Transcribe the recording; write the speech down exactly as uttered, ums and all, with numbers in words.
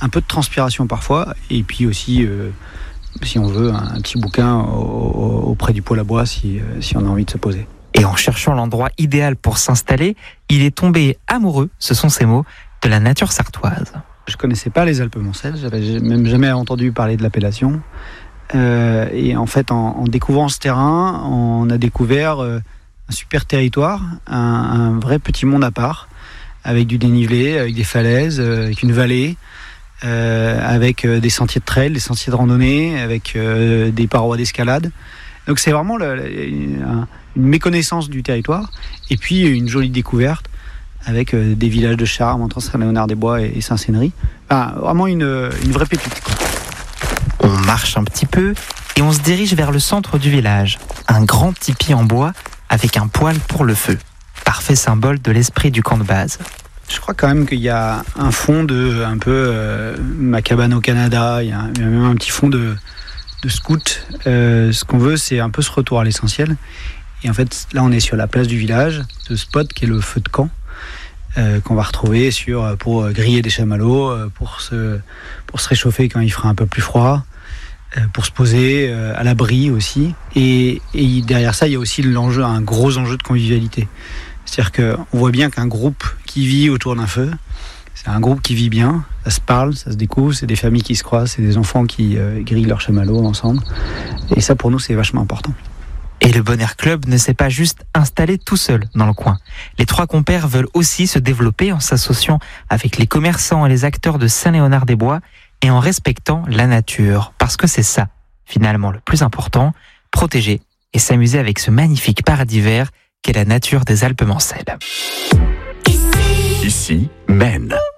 un peu de transpiration parfois, et puis aussi, euh, si on veut, un, un petit bouquin au, au, auprès du poêle à bois si, euh, si on a envie de se poser. Et en cherchant l'endroit idéal pour s'installer, il est tombé amoureux, ce sont ses mots, de la nature sartoise. Je connaissais pas les Alpes-Mancelles, j'avais même jamais entendu parler de l'appellation. Euh, et en fait, en, en découvrant ce terrain, on a découvert euh, un super territoire, un, un vrai petit monde à part, avec du dénivelé, avec des falaises, euh, avec une vallée, euh, avec euh, des sentiers de trail, des sentiers de randonnée, avec euh, des parois d'escalade. Donc c'est vraiment le, le, une, une méconnaissance du territoire, et puis une jolie découverte avec euh, des villages de charme entre Saint-Léonard-des-Bois et, et Saint-Sénéry. Enfin, vraiment une, une vraie pépite. On marche un petit peu et on se dirige vers le centre du village. Un grand tipi en bois avec un poêle pour le feu. Parfait symbole de l'esprit du camp de base. Je crois quand même qu'il y a un fond de un peu euh, ma cabane au Canada, il y a, il y a même un petit fond de, de scout. Euh, ce qu'on veut, c'est un peu ce retour à l'essentiel. Et en fait, là, on est sur la place du village, ce spot qui est le feu de camp, euh, qu'on va retrouver sur, pour griller des chamallows, pour se, pour se réchauffer quand il fera un peu plus froid, pour se poser à l'abri aussi. Et, et derrière ça, il y a aussi l'enjeu, un gros enjeu de convivialité. C'est-à-dire qu'on voit bien qu'un groupe qui vit autour d'un feu, c'est un groupe qui vit bien, ça se parle, ça se découvre, c'est des familles qui se croisent, c'est des enfants qui euh, grillent leurs chamallows ensemble. Et ça, pour nous, c'est vachement important. Et le Bon Air Club ne s'est pas juste installé tout seul dans le coin. Les trois compères veulent aussi se développer en s'associant avec les commerçants et les acteurs de Saint-Léonard-des-Bois et en respectant la nature. Parce que c'est ça, finalement, le plus important, protéger et s'amuser avec ce magnifique paradis vert qu'est la nature des Alpes-Mancelles. Ici, Maine.